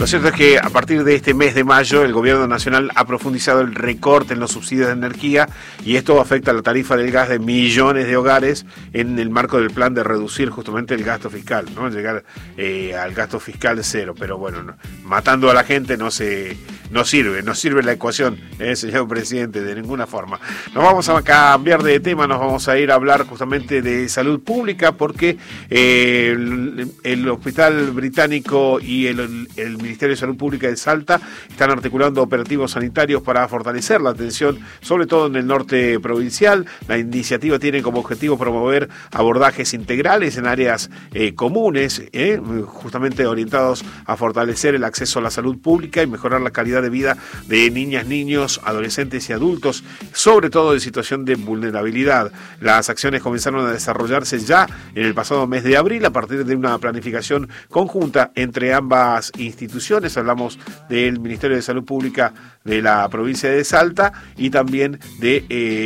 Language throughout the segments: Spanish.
Lo cierto es que a partir de este mes de mayo el gobierno nacional ha profundizado el recorte en los subsidios de energía y esto afecta la tarifa del gas de millones de hogares en el marco del plan de reducir justamente el gasto fiscal, ¿no? Llegar al gasto fiscal cero, pero bueno, matando a la gente no sirve la ecuación, señor presidente, de ninguna forma. Nos vamos a cambiar de tema, nos vamos a ir a hablar justamente de salud pública porque el Hospital Británico y el Ministerio de Salud Pública de Salta están articulando operativos sanitarios para fortalecer la atención, sobre todo en el norte provincial. La iniciativa tiene como objetivo promover abordajes integrales en áreas comunes, justamente orientados a fortalecer el acceso a la salud pública y mejorar la calidad de vida de niñas, niños, adolescentes y adultos, sobre todo en situación de vulnerabilidad. Las acciones comenzaron a desarrollarse ya en el pasado mes de abril a partir de una planificación conjunta entre ambas instituciones. Hablamos del Ministerio de Salud Pública de la provincia de Salta y también de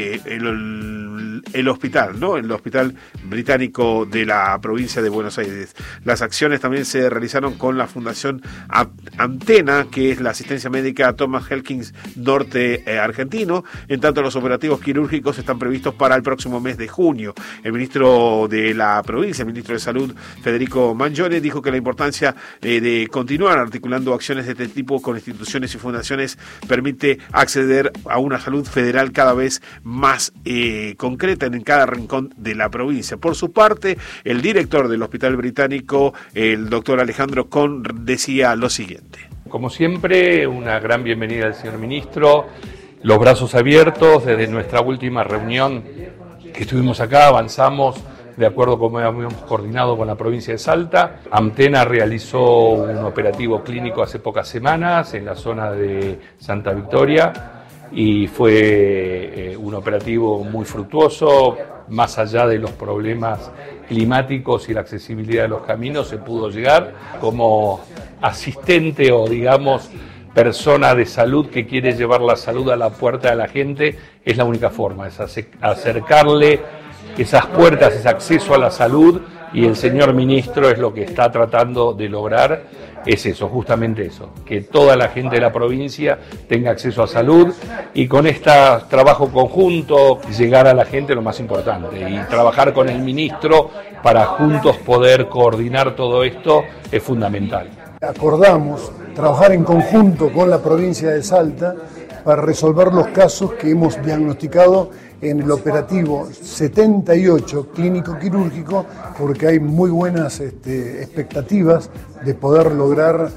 el hospital, ¿no? El Hospital Británico de la provincia de Buenos Aires. Las acciones también se realizaron con la Fundación Antena, que es la asistencia médica Thomas Helkins Norte argentino. En tanto, los operativos quirúrgicos están previstos para el próximo mes de junio. El ministro de la provincia, el ministro de Salud, Federico Mangione, dijo que la importancia de continuar articulando acciones de este tipo con instituciones y fundaciones permite acceder a una salud federal cada vez más concreta en cada rincón de la provincia. Por su parte, el director del Hospital Británico, el doctor Alejandro Con, decía lo siguiente. Como siempre, una gran bienvenida al señor ministro, los brazos abiertos. Desde nuestra última reunión que estuvimos acá avanzamos de acuerdo con como habíamos coordinado con la provincia de Salta. Antena realizó un operativo clínico hace pocas semanas en la zona de Santa Victoria y fue un operativo muy fructuoso. Más allá de los problemas climáticos y la accesibilidad de los caminos, se pudo llegar. Como asistente o digamos persona de salud que quiere llevar la salud a la puerta de la gente, es la única forma, es acercarle esas puertas, ese acceso a la salud, y el señor ministro es lo que está tratando de lograr, es eso, justamente eso, que toda la gente de la provincia tenga acceso a salud y con este trabajo conjunto llegar a la gente lo más importante y trabajar con el ministro para juntos poder coordinar todo esto es fundamental. Acordamos trabajar en conjunto con la provincia de Salta para resolver los casos que hemos diagnosticado en el operativo 78 clínico-quirúrgico, porque hay muy buenas expectativas de poder lograr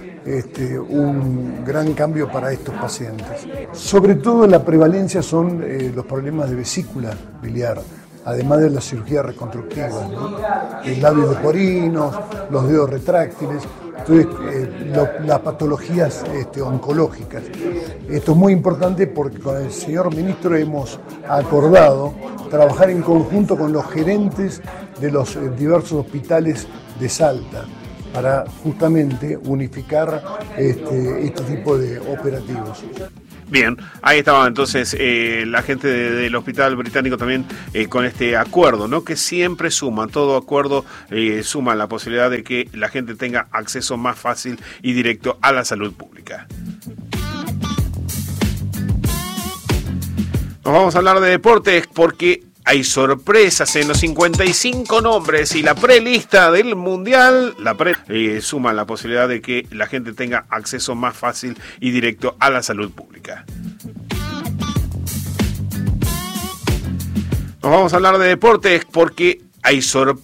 un gran cambio para estos pacientes. Sobre todo la prevalencia son los problemas de vesícula biliar, además de la cirugía reconstructiva, ¿no? El labio leporino, los dedos retráctiles, entonces las patologías oncológicas. Esto es muy importante porque con el señor ministro hemos acordado trabajar en conjunto con los gerentes de los diversos hospitales de Salta para justamente unificar este tipo de operativos. Bien, ahí estaba entonces la gente del Hospital Británico también con este acuerdo, ¿no? Que siempre suma, todo acuerdo suma la posibilidad de que la gente tenga acceso más fácil y directo a la salud pública. Nos vamos a hablar de deportes porque hay sorpresas en los 55 nombres y la prelista del Mundial. Suma la posibilidad de que la gente tenga acceso más fácil y directo a la salud pública. Nos vamos a hablar de deportes porque hay sorpresas.